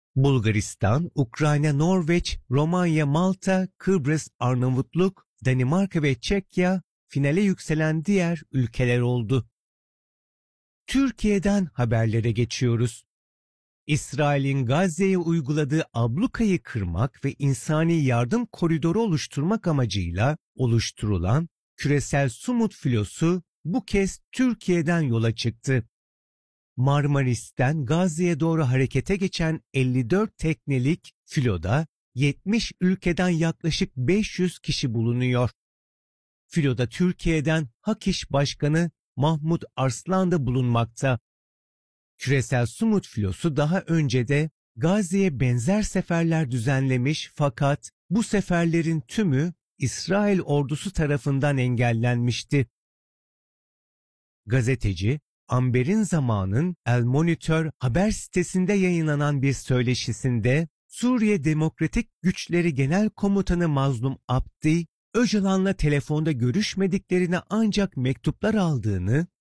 Bulgaristan, Ukrayna, Norveç, Romanya, Malta, Kıbrıs, Arnavutluk, Danimarka ve Çekya finale yükselen diğer ülkeler oldu. Türkiye'den haberlere geçiyoruz. İsrail'in Gazze'ye uyguladığı ablukayı kırmak ve insani yardım koridoru oluşturmak amacıyla oluşturulan küresel Sumut filosu bu kez Türkiye'den yola çıktı. Marmaris'ten Gazze'ye doğru harekete geçen 54 teknelik filoda 70 ülkeden yaklaşık 500 kişi bulunuyor. Filoda Türkiye'den Hak İş Başkanı Mahmut Arslan da bulunmakta. Küresel Sumut filosu daha önce de Gazze'ye benzer seferler düzenlemiş fakat bu seferlerin tümü İsrail ordusu tarafından engellenmişti. Gazeteci Amber'in Zaman'ın El Monitor haber sitesinde yayınlanan bir söyleşisinde Suriye Demokratik Güçleri Genel Komutanı Mazlum Abdi, Öcalan'la telefonda görüşmediklerini ancak mektuplar aldığını,